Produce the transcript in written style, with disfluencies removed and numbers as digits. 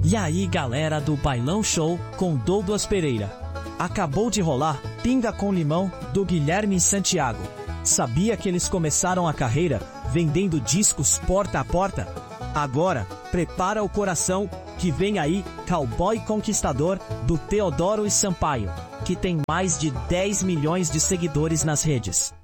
E aí, galera do Bailão Show com Douglas Pereira. Acabou de rolar Pinga com Limão do Guilherme Santiago. Sabia que eles começaram a carreira vendendo discos porta a porta? Agora, prepara o coração que vem aí Cowboy Conquistador do Teodoro e Sampaio, que tem mais de 10 milhões de seguidores nas redes.